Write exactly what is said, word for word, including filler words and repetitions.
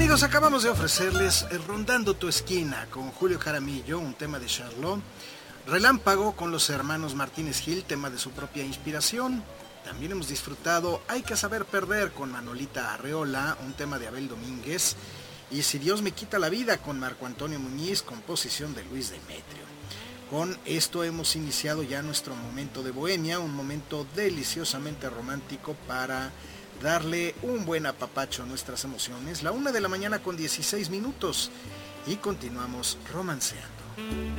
Amigos, acabamos de ofrecerles eh, Rondando tu esquina con Julio Jaramillo, un tema de Charlot. Relámpago con los hermanos Martínez Gil, tema de su propia inspiración. También hemos disfrutado Hay que saber perder con Manolita Arreola, un tema de Abel Domínguez. Y Si Dios me quita la vida con Marco Antonio Muñiz, composición de Luis Demetrio. Con esto hemos iniciado ya nuestro momento de bohemia, un momento deliciosamente romántico para darle un buen apapacho a nuestras emociones. La una de la mañana con dieciséis minutos y continuamos romanceando.